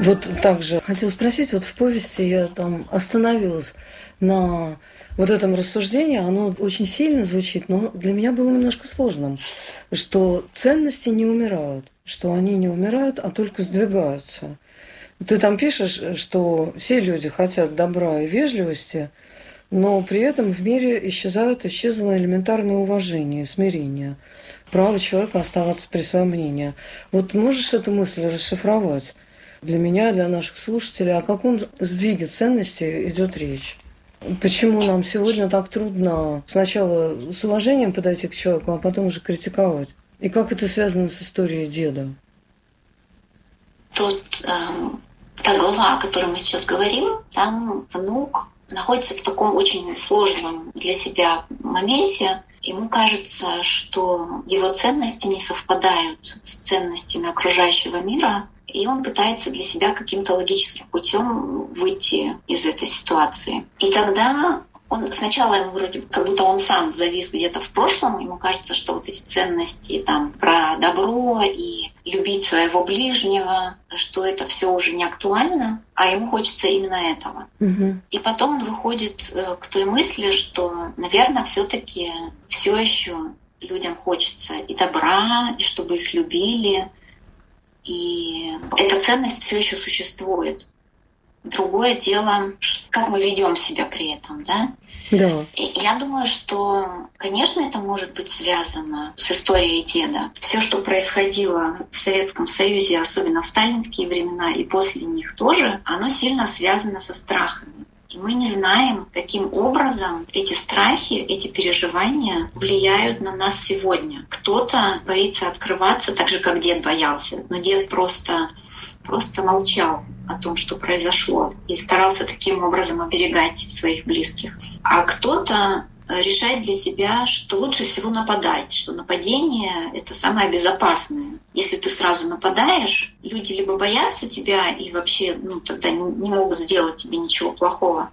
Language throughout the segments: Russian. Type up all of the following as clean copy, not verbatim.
Вот также хотела спросить, вот в повести я там остановилась на вот этом рассуждении, оно очень сильно звучит, но для меня было немножко сложным, что ценности не умирают, что они не умирают, а только сдвигаются. Ты там пишешь, что все люди хотят добра и вежливости, но при этом в мире исчезло элементарное уважение, смирение, право человека оставаться при своем мнении. Вот можешь эту мысль расшифровать для меня, для наших слушателей, о каком сдвиге ценностей идет речь? Почему нам сегодня так трудно сначала с уважением подойти к человеку, а потом уже критиковать? И как это связано с историей деда? Та глава, о которой мы сейчас говорим, там внук находится в таком очень сложном для себя моменте. Ему кажется, что его ценности не совпадают с ценностями окружающего мира, и он пытается для себя каким-то логическим путем выйти из этой ситуации. И тогда сначала ему вроде как будто он сам завис где-то в прошлом, ему кажется, что вот эти ценности там про добро и любить своего ближнего, что это все уже не актуально, а ему хочется именно этого. И потом он выходит к той мысли, что, наверное, все-таки все еще людям хочется и добра, и чтобы их любили, и эта ценность все еще существует. Другое дело, как мы ведем себя при этом, да? Да. И я думаю, что, конечно, это может быть связано с историей деда. Все, что происходило в Советском Союзе, особенно в сталинские времена и после них тоже, оно сильно связано со страхами. И мы не знаем, каким образом эти страхи, эти переживания влияют на нас сегодня. Кто-то боится открываться так же, как дед боялся, но дед просто молчал о том, что произошло, и старался таким образом оберегать своих близких. А кто-то решает для себя, что лучше всего нападать, что нападение — это самое безопасное. Если ты сразу нападаешь, люди либо боятся тебя и вообще тогда не могут сделать тебе ничего плохого,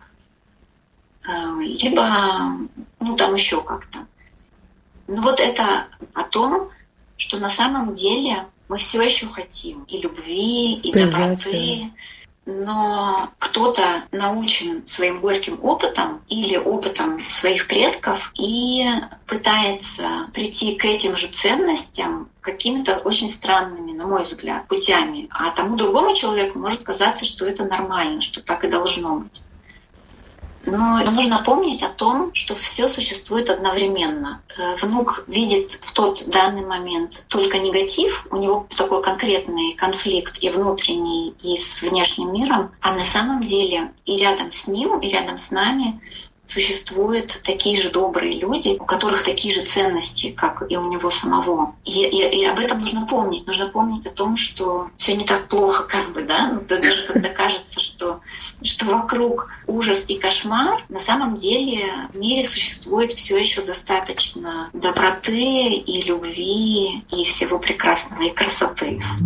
либо там еще как-то. Вот это о том, что на самом деле мы все еще хотим и любви, и доброты, но кто-то научен своим горьким опытом или опытом своих предков и пытается прийти к этим же ценностям какими-то очень странными, на мой взгляд, путями. А тому другому человеку может казаться, что это нормально, что так и должно быть. Но нужно помнить о том, что все существует одновременно. Внук видит в тот данный момент только негатив, у него такой конкретный конфликт и внутренний, и с внешним миром, а на самом деле и рядом с ним, и рядом с нами существуют такие же добрые люди, у которых такие же ценности, как и у него самого. И об этом нужно помнить. Нужно помнить о том, что все не так плохо, даже когда кажется, что вокруг ужас и кошмар, на самом деле в мире существует все еще достаточно доброты и любви, и всего прекрасного, и красоты.